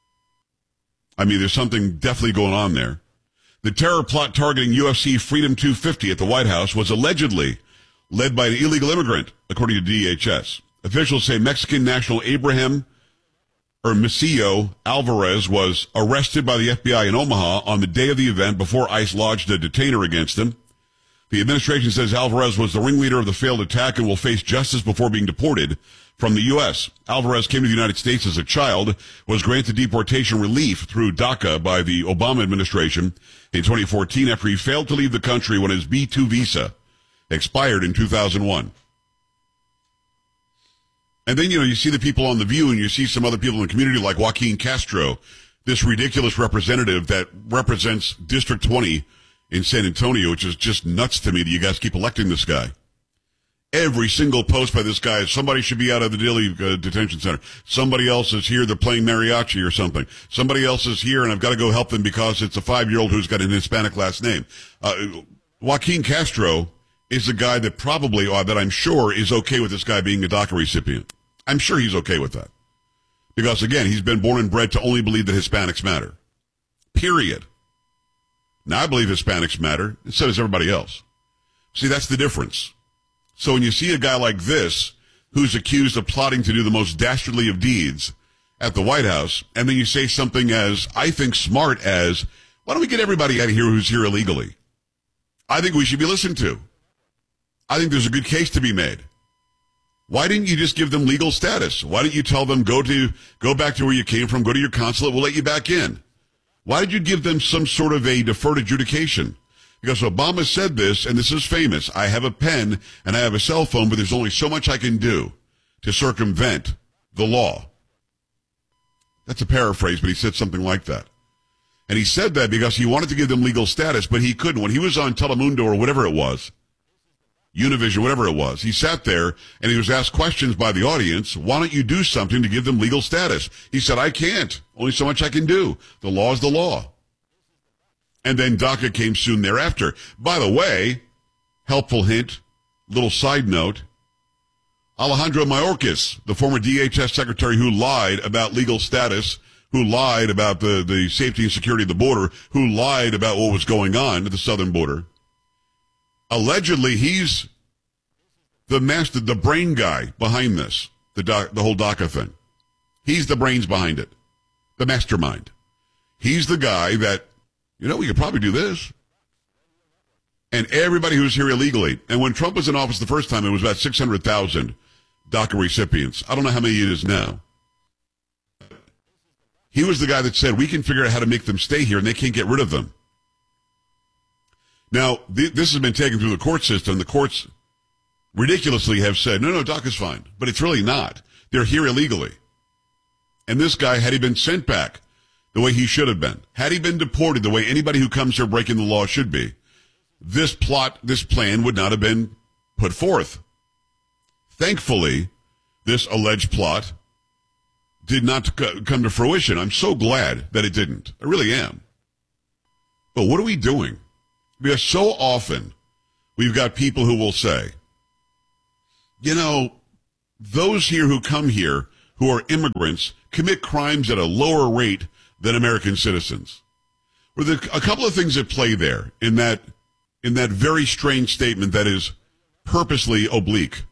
I mean, there's something definitely going on there. The terror plot targeting UFC Freedom 250 at the White House was allegedly led by an illegal immigrant, according to DHS. Officials say Mexican national Abraham Hermosillo Alvarez was arrested by the FBI in Omaha on the day of the event before ICE lodged a detainer against him. The administration says Alvarez was the ringleader of the failed attack and will face justice before being deported from the U.S. Alvarez came to the United States as a child, was granted deportation relief through DACA by the Obama administration in 2014 after he failed to leave the country when his B2 visa expired in 2001. And then, you see the people on The View and you see some other people in the community like Joaquin Castro, this ridiculous representative that represents District 20 in San Antonio, which is just nuts to me that you guys keep electing this guy. Every single post by this guy is somebody should be out of the Dilley detention center. Somebody else is here, they're playing mariachi or something. Somebody else is here and I've got to go help them because it's a 5-year-old who's got an Hispanic last name. Joaquin Castro is the guy that probably, that I'm sure is okay with this guy being a DACA recipient. I'm sure he's okay with that. Because again, he's been born and bred to only believe that Hispanics matter. Period. Now I believe Hispanics matter, and so does everybody else. See, that's the difference. So when you see a guy like this, who's accused of plotting to do the most dastardly of deeds at the White House, and then you say something as, I think, smart as, why don't we get everybody out of here who's here illegally? I think we should be listened to. I think there's a good case to be made. Why didn't you just give them legal status? Why didn't you tell them, go back to where you came from, go to your consulate, we'll let you back in? Why did you give them some sort of a deferred adjudication? Because Obama said this, and this is famous, I have a pen and I have a cell phone, but there's only so much I can do to circumvent the law. That's a paraphrase, but he said something like that. And he said that because he wanted to give them legal status, but he couldn't. When he was on Telemundo or whatever it was, Univision, whatever it was, he sat there and he was asked questions by the audience. Why don't you do something to give them legal status? He said, I can't. Only so much I can do. The law is the law. And then DACA came soon thereafter. By the way, helpful hint, little side note, Alejandro Mayorkas, the former DHS secretary who lied about legal status, who lied about the safety and security of the border, who lied about what was going on at the southern border. Allegedly, he's the brain guy behind this, the whole DACA thing. He's the brains behind it, the mastermind. He's the guy that, we could probably do this. And everybody who's here illegally. And when Trump was in office the first time, it was about 600,000 DACA recipients. I don't know how many it is now. He was the guy that said, we can figure out how to make them stay here and they can't get rid of them. Now, this has been taken through the court system. The courts ridiculously have said, no, DACA's fine. But it's really not. They're here illegally. And this guy, had he been sent back the way he should have been, had he been deported the way anybody who comes here breaking the law should be, this plan would not have been put forth. Thankfully, this alleged plot did not come to fruition. I'm so glad that it didn't. I really am. But what are we doing? Because so often we've got people who will say, you know, those here who come here who are immigrants commit crimes at a lower rate than American citizens. Well, there are a couple of things at play there in that very strange statement that is purposely oblique.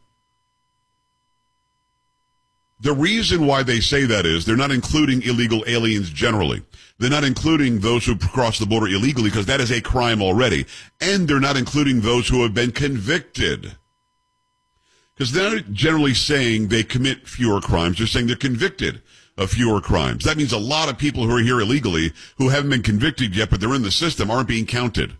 The reason why they say that is they're not including illegal aliens generally. They're not including those who cross the border illegally because that is a crime already. And they're not including those who have been convicted. Because they're not generally saying they commit fewer crimes. They're saying they're convicted of fewer crimes. That means a lot of people who are here illegally who haven't been convicted yet, but they're in the system, aren't being counted.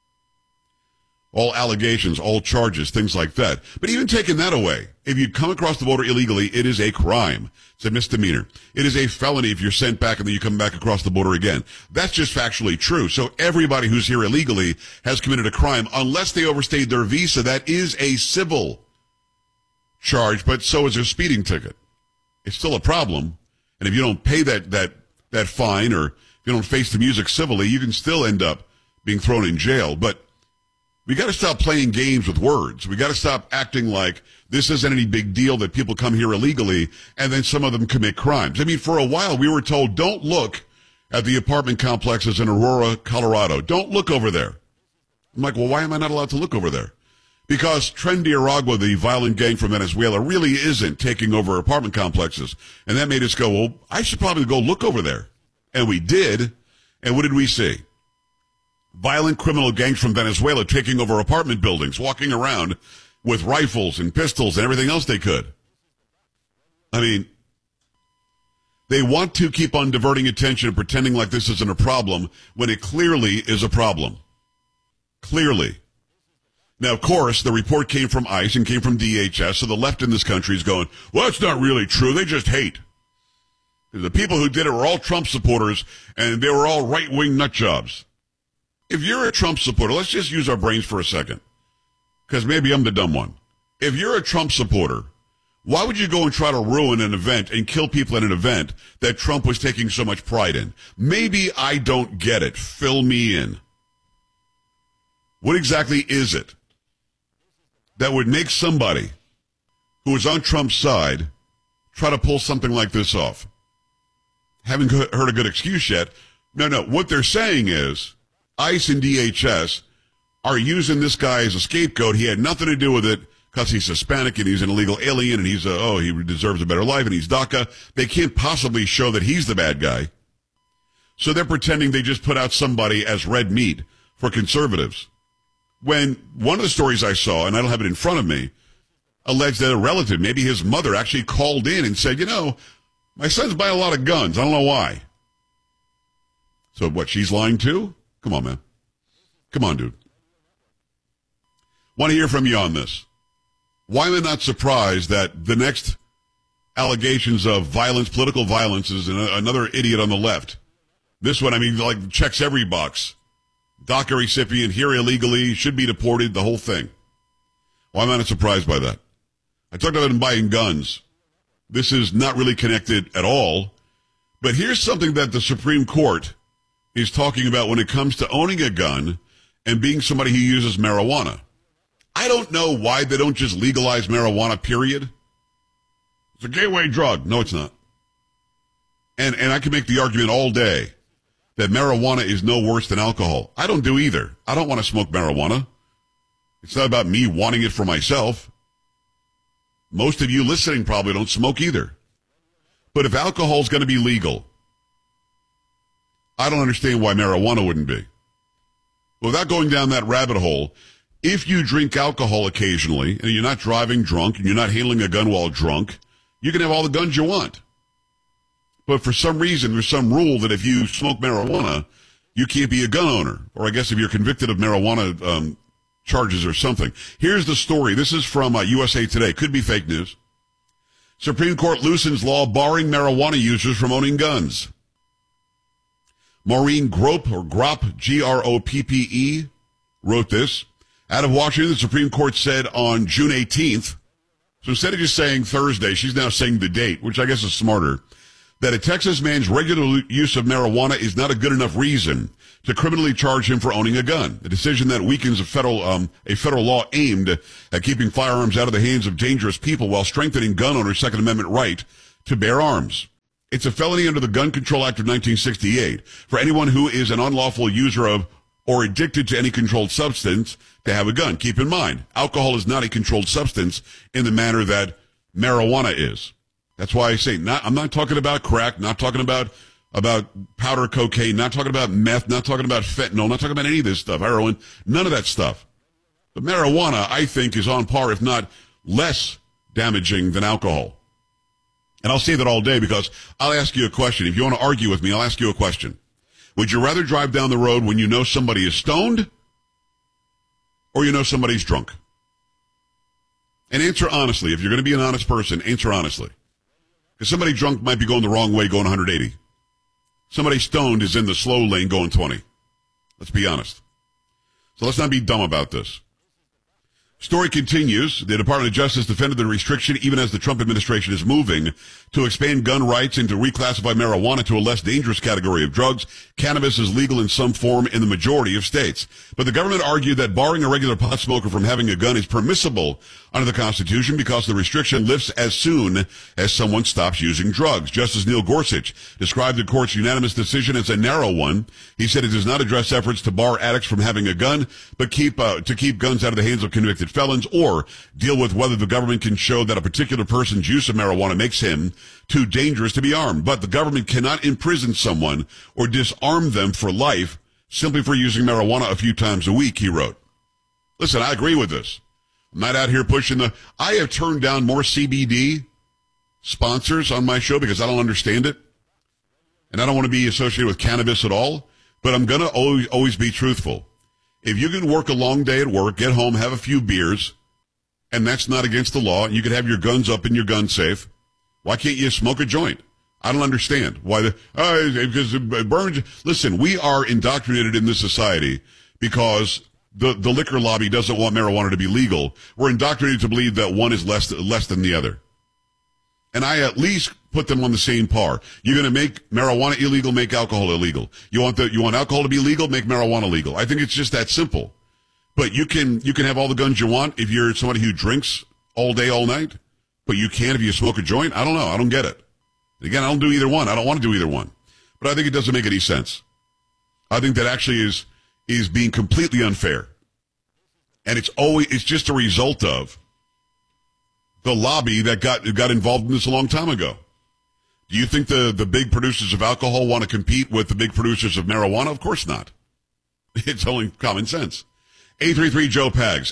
All allegations, all charges, things like that. But even taking that away, if you come across the border illegally, it is a crime. It's a misdemeanor. It is a felony if you're sent back and then you come back across the border again. That's just factually true. So everybody who's here illegally has committed a crime unless they overstayed their visa. That is a civil charge, but so is a speeding ticket. It's still a problem. And if you don't pay that fine or if you don't face the music civilly, you can still end up being thrown in jail. But we got to stop playing games with words. We got to stop acting like this isn't any big deal that people come here illegally and then some of them commit crimes. I mean, for a while we were told, don't look at the apartment complexes in Aurora, Colorado. Don't look over there. I'm like, well, why am I not allowed to look over there? Because Tren de Aragua, the violent gang from Venezuela, really isn't taking over apartment complexes. And that made us go, well, I should probably go look over there. And we did. And what did we see? Violent criminal gangs from Venezuela taking over apartment buildings, walking around with rifles and pistols and everything else they could. I mean, they want to keep on diverting attention and pretending like this isn't a problem when it clearly is a problem. Clearly. Now, of course, the report came from ICE and came from DHS, so the left in this country is going, well, that's not really true. They just hate. The people who did it were all Trump supporters, and they were all right-wing nut jobs. If you're a Trump supporter, let's just use our brains for a second, because maybe I'm the dumb one. If you're a Trump supporter, why would you go and try to ruin an event and kill people at an event that Trump was taking so much pride in? Maybe I don't get it. Fill me in. What exactly is it that would make somebody who is on Trump's side try to pull something like this off? Haven't heard a good excuse yet. No. What they're saying is ICE and DHS are using this guy as a scapegoat. He had nothing to do with it because he's Hispanic and he's an illegal alien and he deserves a better life and he's DACA. They can't possibly show that he's the bad guy. So they're pretending they just put out somebody as red meat for conservatives. When one of the stories I saw, and I don't have it in front of me, alleged that a relative, maybe his mother, actually called in and said, you know, my son's buying a lot of guns. I don't know why. So what, she's lying too? Come on, man. Come on, dude. Want to hear from you on this. Why am I not surprised that the next allegations of violence, political violence, is another idiot on the left? This one, I mean, like, checks every box. DACA recipient, here illegally, should be deported, the whole thing. Why am I not surprised by that? I talked about him buying guns. This is not really connected at all. But here's something that the Supreme Court is talking about when it comes to owning a gun and being somebody who uses marijuana. I don't know why they don't just legalize marijuana, period. It's a gateway drug. No, it's not. And I can make the argument all day that marijuana is no worse than alcohol. I don't do either. I don't want to smoke marijuana. It's not about me wanting it for myself. Most of you listening probably don't smoke either. But if alcohol is going to be legal, I don't understand why marijuana wouldn't be. Without going down that rabbit hole, if you drink alcohol occasionally and you're not driving drunk and you're not handling a gun while drunk, you can have all the guns you want. But for some reason, there's some rule that if you smoke marijuana, you can't be a gun owner. Or I guess if you're convicted of marijuana charges or something. Here's the story. This is from USA Today. Could be fake news. Supreme Court loosens law barring marijuana users from owning guns. Maureen Groppe, or Groppe, G-R-O-P-P-E, wrote this. Out of Washington, the Supreme Court said on June 18th, so instead of just saying Thursday, she's now saying the date, which I guess is smarter, that a Texas man's regular use of marijuana is not a good enough reason to criminally charge him for owning a gun. A decision that weakens a federal law aimed at keeping firearms out of the hands of dangerous people while strengthening gun owners' Second Amendment right to bear arms. It's a felony under the Gun Control Act of 1968 for anyone who is an unlawful user of or addicted to any controlled substance to have a gun. Keep in mind, alcohol is not a controlled substance in the manner that marijuana is. That's why I say, I'm not talking about crack, not talking about powder cocaine, not talking about meth, not talking about fentanyl, not talking about any of this stuff, heroin, none of that stuff. But marijuana, I think, is on par, if not less damaging than alcohol. And I'll say that all day because I'll ask you a question. If you want to argue with me, I'll ask you a question. Would you rather drive down the road when you know somebody is stoned or you know somebody's drunk? And answer honestly. If you're going to be an honest person, answer honestly. Because somebody drunk might be going the wrong way going 180. Somebody stoned is in the slow lane going 20. Let's be honest. So let's not be dumb about this. Story continues. The Department of Justice defended the restriction even as the Trump administration is moving to expand gun rights and to reclassify marijuana to a less dangerous category of drugs. Cannabis is legal in some form in the majority of states. But the government argued that barring a regular pot smoker from having a gun is permissible under the Constitution because the restriction lifts as soon as someone stops using drugs. Justice Neil Gorsuch described the court's unanimous decision as a narrow one. He said it does not address efforts to bar addicts from having a gun, but to keep guns out of the hands of convicted felons, or deal with whether the government can show that a particular person's use of marijuana makes him too dangerous to be armed. But the government cannot imprison someone or disarm them for life simply for using marijuana a few times a week, he wrote. Listen, I agree with this. I'm not out here pushing I have turned down more CBD sponsors on my show because I don't understand it. And I don't want to be associated with cannabis at all. But I'm going to always be truthful. If you can work a long day at work, get home, have a few beers, and that's not against the law, and you can have your guns up in your gun safe, why can't you smoke a joint? I don't understand why because it burns. Listen, we are indoctrinated in this society because the liquor lobby doesn't want marijuana to be legal. We're indoctrinated to believe that one is less than the other. And I at least put them on the same par. You're going to make marijuana illegal, make alcohol illegal. You want alcohol to be legal, make marijuana legal. I think it's just that simple. But you can have all the guns you want if you're somebody who drinks all day, all night. But you can't if you smoke a joint. I don't know. I don't get it. Again, I don't do either one. I don't want to do either one. But I think it doesn't make any sense. I think that actually is being completely unfair. And it's just a result of the lobby that got involved in this a long time ago. Do you think the big producers of alcohol want to compete with the big producers of marijuana? Of course not. It's only common sense. 833-JOE-PAGS,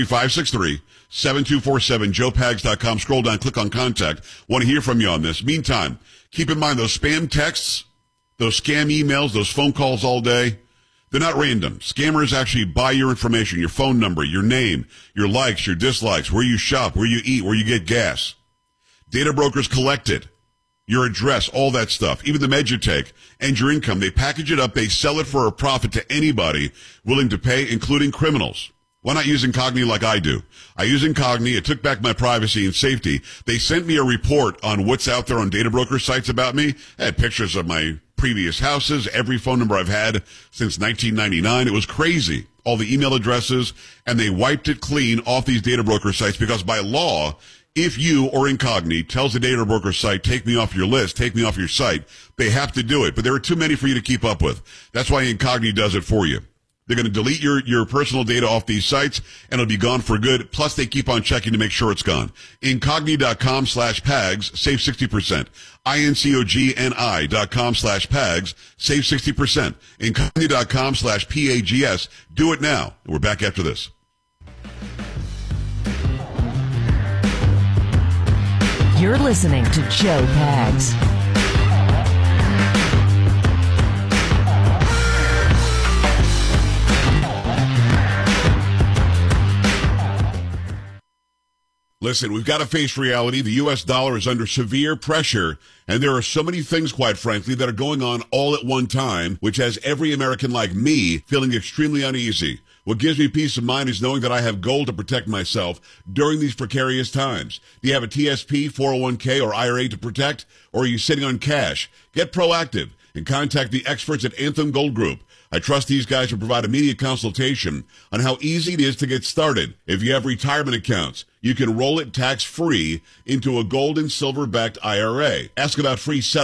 833-563-7247, joepags.com. Scroll down, click on contact. Want to hear from you on this. Meantime, keep in mind those spam texts, those scam emails, those phone calls all day, they're not random. Scammers actually buy your information, your phone number, your name, your likes, your dislikes, where you shop, where you eat, where you get gas. Data brokers collect it, your address, all that stuff, even the meds you take, and your income. They package it up. They sell it for a profit to anybody willing to pay, including criminals. Why not use Incogni like I do? I use Incogni. It took back my privacy and safety. They sent me a report on what's out there on data broker sites about me. I had pictures of my previous houses, every phone number I've had since 1999. It was crazy. All the email addresses, and they wiped it clean off these data broker sites because by law, if you or Incogni tells the data broker site, take me off your list, take me off your site, they have to do it. But there are too many for you to keep up with. That's why Incogni does it for you. They're going to delete your personal data off these sites, and it'll be gone for good. Plus, they keep on checking to make sure it's gone. Incogni.com/PAGS, save 60%. INCOGNI.com/PAGS, save 60%. Incogni.com/PAGS. Do it now. We're back after this. You're listening to Joe Pags. Listen, we've got to face reality. The U.S. dollar is under severe pressure, and there are so many things, quite frankly, that are going on all at one time, which has every American like me feeling extremely uneasy. What gives me peace of mind is knowing that I have gold to protect myself during these precarious times. Do you have a TSP, 401k, or IRA to protect, or are you sitting on cash? Get proactive and contact the experts at Anthem Gold Group. I trust these guys to provide immediate consultation on how easy it is to get started. If you have retirement accounts, you can roll it tax-free into a gold and silver-backed IRA. Ask about free settlement